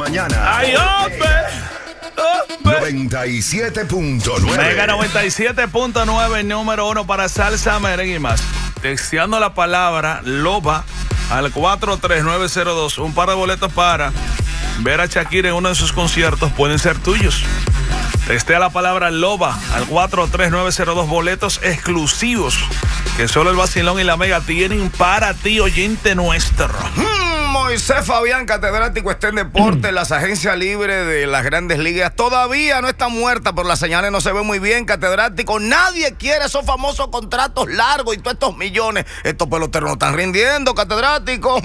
mañana. ¡Ay, hombre! 97.9. Mega 97.9, número 1 para salsa, merengue y más. Texteando la palabra loba al 43902. Un par de boletos para ver a Shakira en uno de sus conciertos pueden ser tuyos. Textea la palabra loba al 43902. Boletos exclusivos que solo el Vacilón y la Mega tienen para ti, oyente nuestro. Moisés Fabián, catedrático está en deporte, las agencias libres de las grandes ligas todavía no está muerta, pero las señales no se ven muy bien, catedrático. Nadie quiere esos famosos contratos largos y todos estos millones. Estos peloteros no están rindiendo, catedrático.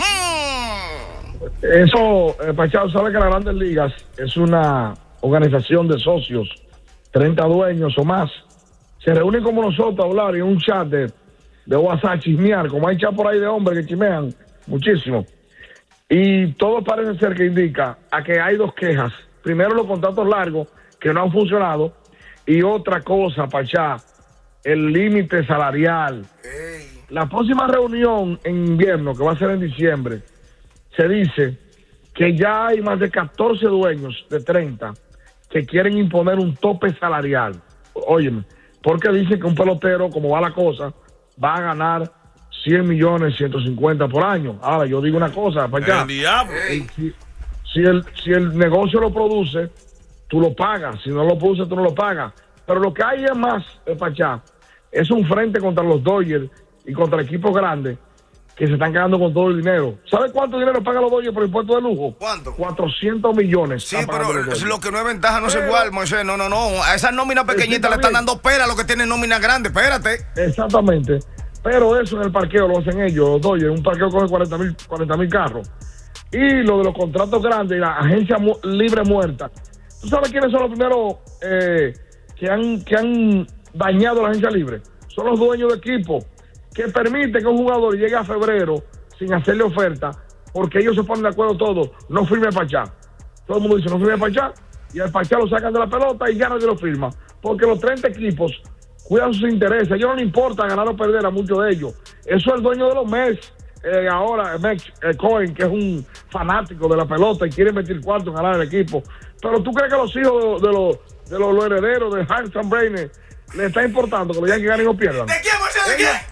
Eso, Pachao, sabe que las grandes ligas es una organización de socios, 30 dueños o más. Se reúnen como nosotros a hablar en un chat de WhatsApp, chismear, como hay chat por ahí de hombres que chismean muchísimo. Y todo parece ser que indica a que hay dos quejas. Primero, los contratos largos que no han funcionado. Y otra cosa, Pachá, el límite salarial. La próxima reunión en invierno, que va a ser en diciembre, se dice que ya hay más de 14 dueños de 30 que quieren imponer un tope salarial. Óyeme, porque dicen que un pelotero, como va la cosa, va a ganar 100 millones, 150 por año. Ahora, yo digo una cosa, para allá. El diablo. Si el negocio lo produce, tú lo pagas. Si no lo produce, tú no lo pagas. Pero lo que hay es más, Pachá, es un frente contra los Dodgers y contra equipos grandes que se están quedando con todo el dinero. ¿Sabes cuánto dinero pagan los Dodgers por impuesto de lujo? ¿Cuánto? 400 millones. Sí, pero lo que no es ventaja no es igual, Moisés. No. A esas nóminas pequeñitas le están dando pera a los que tienen nóminas grandes. Espérate. Exactamente. Pero eso en el parqueo lo hacen ellos, los Dodgers. Un parqueo coge 40,000 carros. Y lo de los contratos grandes y la agencia libre muerta. ¿Tú sabes quiénes son los primeros que han dañado la agencia libre? Son los dueños de equipo, que permiten que un jugador llegue a febrero sin hacerle oferta, porque ellos se ponen de acuerdo todos. No firme Pachá. Todo el mundo dice, no firme Pachá. Y al Pachá lo sacan de la pelota y ya nadie lo firma. Porque los 30 equipos cuidan sus intereses. A ellos no les importa ganar o perder a muchos de ellos. Eso es el dueño de los Mets. Ahora, Cohen, que es un fanático de la pelota y quiere meter cuarto en ganar el equipo. Pero ¿tú crees que los hijos de los herederos de Hans Steinbrenner le está importando que los Yankees ganen o pierdan? ¿De quién, Moisés? ¿De quién?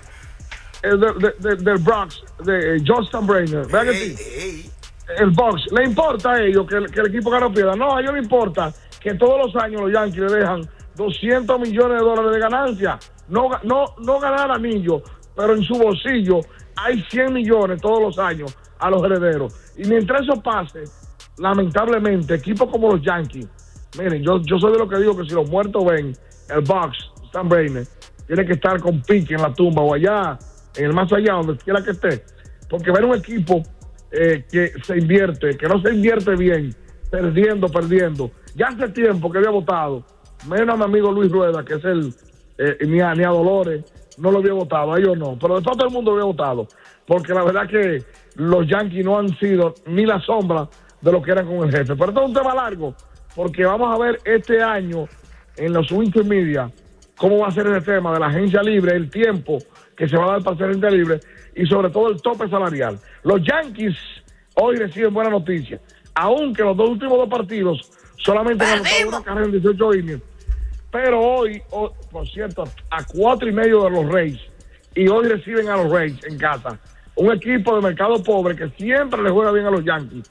Del Bronx, de John Steinbrenner. Vean que sí. El Bronx, ¿le importa a ellos que el equipo gane o pierda? No, a ellos les importa que todos los años los Yankees le dejan $200 millones de ganancia. No ganar anillo, pero en su bolsillo hay 100 millones todos los años a los herederos. Y mientras eso pase, lamentablemente, equipos como los Yankees, miren, yo soy de lo que digo que si los muertos ven, el Bucks, Steinbrenner, tiene que estar con Pique en la tumba o allá, en el más allá, donde quiera que esté. Porque ver un equipo que se invierte, que no se invierte bien, perdiendo. Ya hace tiempo que había votado, menos a mi amigo Luis Rueda, que es ni a Dolores, no lo había votado, a ellos no, pero de todo el mundo lo había votado, porque la verdad que los Yankees no han sido ni la sombra de lo que eran con el jefe. Pero esto es un tema largo, porque vamos a ver este año en los Winter Media cómo va a ser ese tema de la agencia libre, el tiempo que se va a dar para ser agencia libre y sobre todo el tope salarial. Los Yankees hoy reciben buena noticia, aunque los últimos 2 partidos solamente han anotado una carrera en 18 innings. Pero hoy, por cierto, a 4.5 de los Rays, y hoy reciben a los Rays en casa. Un equipo de mercado pobre que siempre le juega bien a los Yankees.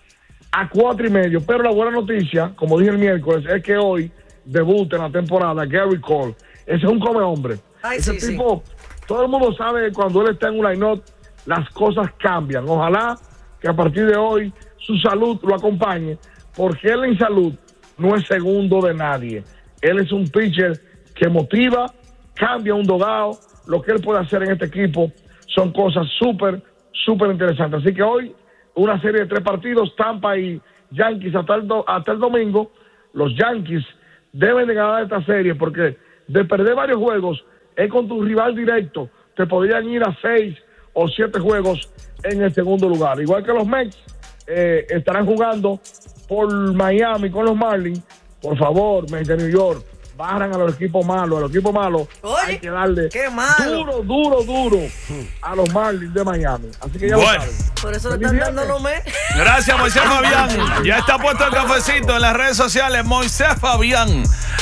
A 4.5. Pero la buena noticia, como dije el miércoles, es que hoy debuta en la temporada Gary Cole. Ese es un come hombre. Ese tipo, todo el mundo sabe que cuando él está en un line-up, las cosas cambian. Ojalá que a partir de hoy su salud lo acompañe, porque él en salud no es segundo de nadie. Él es un pitcher que motiva, cambia un dogado. Lo que él puede hacer en este equipo son cosas súper interesantes. Así que hoy, una serie de 3 partidos, Tampa y Yankees hasta el domingo. Los Yankees deben de ganar esta serie, porque de perder varios juegos es con tu rival directo. Te podrían ir a 6 o 7 juegos en el segundo lugar. Igual que los Mets estarán jugando por Miami con los Marlins. Por favor, Mets de New York, barran a los equipos malos. A los equipos malos hay que darle duro a los Marlins de Miami. Así que ya lo saben. Por eso le están dando los mes. Gracias, Moisés Fabián. Ya está puesto el cafecito en las redes sociales. Moisés Fabián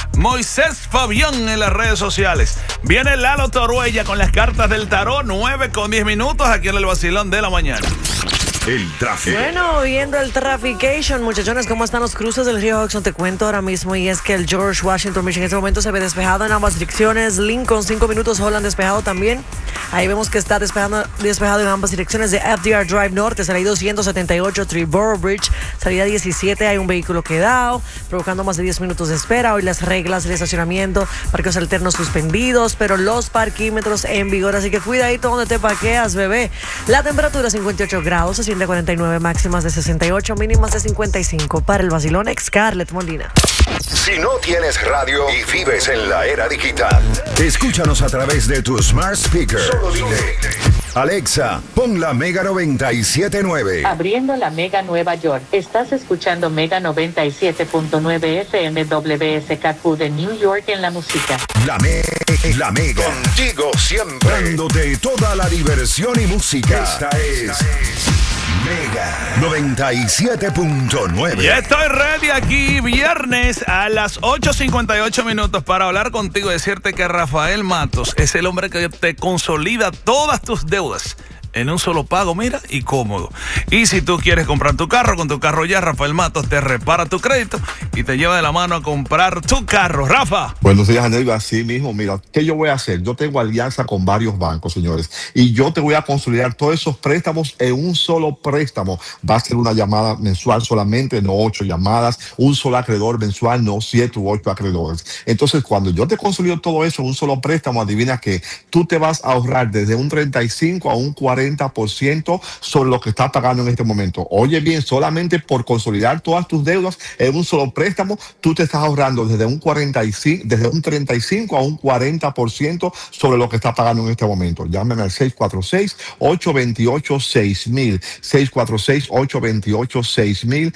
en las redes sociales. Viene Lalo Toruella con las cartas del tarot, 9:10 aquí en el vacilón de la mañana. El tráfico. Bueno, viendo el traffication, muchachones, ¿cómo están los cruces del río Hudson? Te cuento ahora mismo, y es que el George Washington Bridge en este momento se ve despejado en ambas direcciones. Lincoln, 5 minutos, Holland despejado también. Ahí vemos que está despejado en ambas direcciones de FDR Drive Norte, salida 278, Triborough Bridge, salida 17, hay un vehículo quedado, provocando más de 10 minutos de espera. Hoy las reglas del estacionamiento, parqueos alternos suspendidos, pero los parquímetros en vigor, así que cuidadito donde te parqueas, bebé. La temperatura 58 grados, asciende a 49, máximas de 68, mínimas de 55. Para el vacilón, Scarlett Molina. Si no tienes radio y vives en la era digital, escúchanos a través de tu smart speaker. Solo dile: Alexa, pon la Mega 97.9. Abriendo la Mega Nueva York. Estás escuchando Mega 97.9 FM WSKQ de New York en la música. La Mega. Contigo siempre. Dándote toda la diversión y música. Esta es Mega 97.9. Ya estoy ready aquí viernes a las 8:58 para hablar contigo y decirte que Rafael Matos es el hombre que te consolida todas tus deudas en un solo pago, mira, y cómodo. Y si tú quieres comprar tu carro, con tu carro ya, Rafael Matos te repara tu crédito y te lleva de la mano a comprar tu carro. Rafa. Buenos días, Aníbal. Así mismo, mira, ¿qué yo voy a hacer? Yo tengo alianza con varios bancos, señores, y yo te voy a consolidar todos esos préstamos en un solo préstamo. Va a ser una llamada mensual solamente, no 8 llamadas, un solo acreedor mensual, no 7 u 8 acreedores. Entonces, cuando yo te consolido todo eso en un solo préstamo, adivina que tú te vas a ahorrar desde un 35 a un 40% sobre lo que estás pagando en este momento. Oye bien, solamente por consolidar todas tus deudas en un solo préstamo, tú te estás ahorrando desde un 35 a un 40% sobre lo que estás pagando en este momento. Llámame al 646-828-6000, 646-828-6000,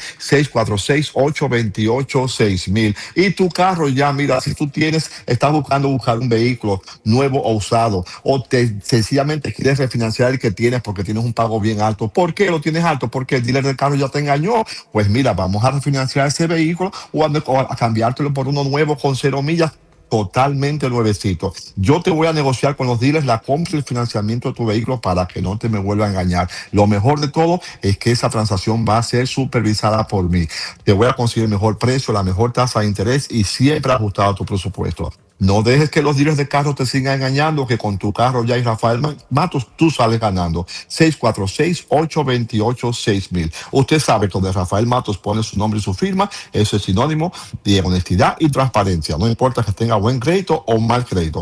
646-828-6000. Y tu carro ya, mira, si tú estás buscar un vehículo nuevo o usado, o sencillamente quieres refinanciar el que tienes porque tienes un pago bien alto. ¿Por qué lo tienes alto? Porque el dealer del carro ya te engañó. Pues mira, vamos a refinanciar ese vehículo o a cambiártelo por uno nuevo con 0 millas. Totalmente nuevecito. Yo te voy a negociar con los dealers la compra y el financiamiento de tu vehículo para que no te me vuelva a engañar. Lo mejor de todo es que esa transacción va a ser supervisada por mí. Te voy a conseguir el mejor precio, la mejor tasa de interés y siempre ajustado a tu presupuesto. No dejes que los dealers de carro te sigan engañando, que con tu carro ya y Rafael Matos tú sales ganando. 646-828-6000. Usted sabe que donde Rafael Matos pone su nombre y su firma, eso es sinónimo de honestidad y transparencia. No importa que tenga buen crédito o mal crédito.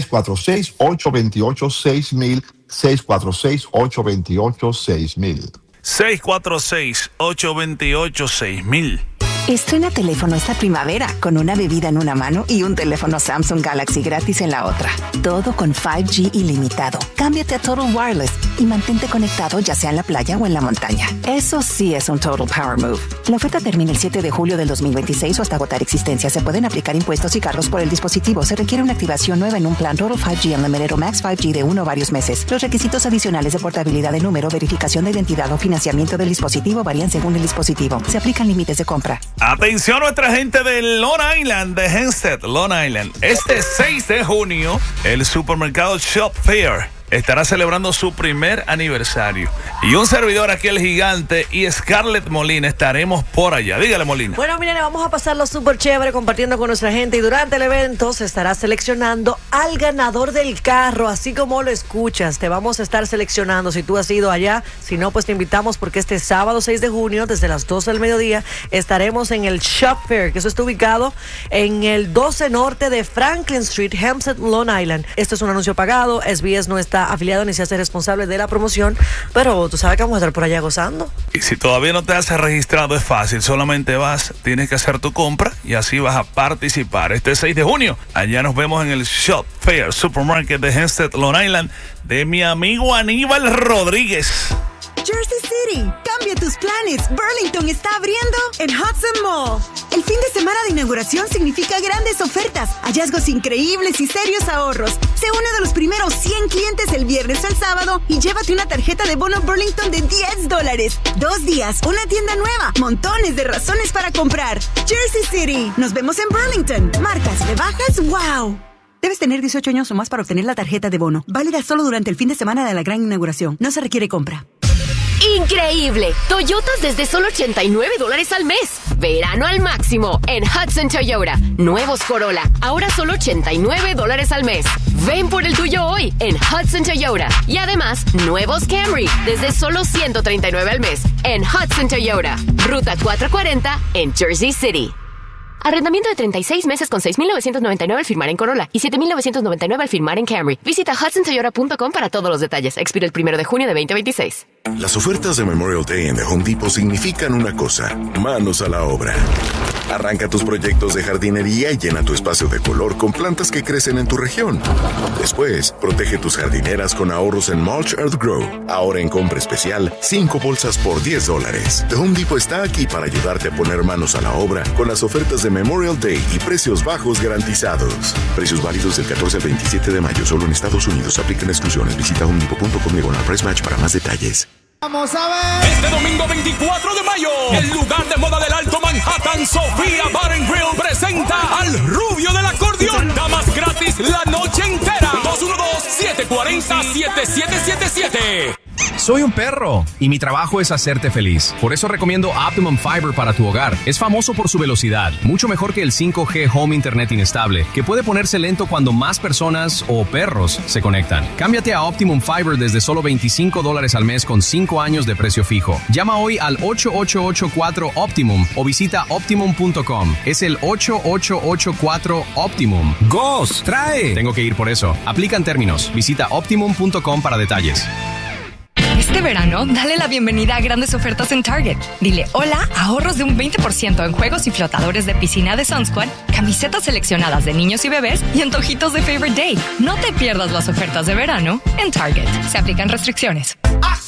646-828-6000. 646-828-6000. 646-828-6000. Estrena teléfono esta primavera con una bebida en una mano y un teléfono Samsung Galaxy gratis en la otra. Todo con 5G ilimitado. Cámbiate a Total Wireless y mantente conectado ya sea en la playa o en la montaña. Eso sí es un Total Power Move. La oferta termina el 7 de julio del 2026 o hasta agotar existencia. Se pueden aplicar impuestos y cargos por el dispositivo. Se requiere una activación nueva en un plan Total 5G Unlimited o Max 5G de 1 o varios meses. Los requisitos adicionales de portabilidad de número, verificación de identidad o financiamiento del dispositivo varían según el dispositivo. Se aplican límites de compra. Atención a nuestra gente de Long Island, de Hempstead, Long Island. Este 6 de junio, el supermercado Shop Fair estará celebrando su primer aniversario. Y un servidor aquí, el gigante, y Scarlett Molina estaremos por allá. Dígale, Molina. Bueno, miren, vamos a pasarlo súper chévere compartiendo con nuestra gente. Y durante el evento se estará seleccionando al ganador del carro, así como lo escuchas. Te vamos a estar seleccionando si tú has ido allá. Si no, pues te invitamos porque este sábado 6 de junio, desde las 12 del mediodía, estaremos en el Shop Fair, que eso está ubicado en el 12 Norte de Franklin Street, Hempstead, Long Island. Esto es un anuncio pagado. SBS no está afiliado ni se hace responsable de la promoción, pero tú sabes que vamos a estar por allá gozando. Y si todavía no te has registrado, es fácil, solamente vas, tienes que hacer tu compra y así vas a participar. Este 6 de junio, allá nos vemos en el Shop Fair Supermarket de Hempstead, Long Island, de mi amigo Aníbal Rodríguez. Jersey City, cambia tus planes. Burlington está abriendo en Hudson Mall. El fin de semana de inauguración significa grandes ofertas, hallazgos increíbles y serios ahorros. Sé uno de los primeros 100 clientes el viernes al sábado y llévate una tarjeta de bono Burlington de $10. 2 días, una tienda nueva, montones de razones para comprar. Jersey City. Nos vemos en Burlington. Marcas, rebajas, wow. Debes tener 18 años o más para obtener la tarjeta de bono. Válida solo durante el fin de semana de la gran inauguración. No se requiere compra. ¡Increíble! Toyotas desde solo $89 al mes. Verano al máximo en Hudson Toyota. Nuevos Corolla, ahora solo $89 al mes. Ven por el tuyo hoy en Hudson Toyota. Y además, nuevos Camry desde solo $139 al mes en Hudson Toyota. Ruta 440 en Jersey City. Arrendamiento de 36 meses con $6,999 al firmar en Corolla y $7,999 al firmar en Camry. Visita HudsonToyota.com para todos los detalles. Expira el 1 de junio de 2026. Las ofertas de Memorial Day en The Home Depot significan una cosa: manos a la obra. Arranca tus proyectos de jardinería y llena tu espacio de color con plantas que crecen en tu región. Después, protege tus jardineras con ahorros en Mulch Earth Grow. Ahora en compra especial, 5 bolsas por $10. The Home Depot está aquí para ayudarte a poner manos a la obra con las ofertas de Memorial Day y precios bajos garantizados. Precios válidos del 14 al 27 de mayo solo en Estados Unidos. Aplican exclusiones. Visita homedepot.com/price match para más detalles. Vamos a ver. Este domingo 24 de mayo, el lugar de moda del Alto Manhattan, Sofía Bar and Grill, presenta al rubio del acordeón. Damas gratis la noche entera. 212-740-7777. Soy un perro y mi trabajo es hacerte feliz. Por eso recomiendo Optimum Fiber para tu hogar. Es famoso por su velocidad, mucho mejor que el 5G Home Internet inestable, que puede ponerse lento cuando más personas o perros se conectan. Cámbiate a Optimum Fiber desde solo $25 al mes con 5 años de precio fijo. Llama hoy al 8884-OPTIMUM o visita optimum.com. Es el 8884-OPTIMUM. ¡Gos! ¡Trae! Tengo que ir por eso. Aplican términos. Visita optimum.com para detalles. Este verano, dale la bienvenida a grandes ofertas en Target. Dile hola, ahorros de un 20% en juegos y flotadores de piscina de Sunsquad, camisetas seleccionadas de niños y bebés y antojitos de Favorite Day. No te pierdas las ofertas de verano en Target. Se aplican restricciones.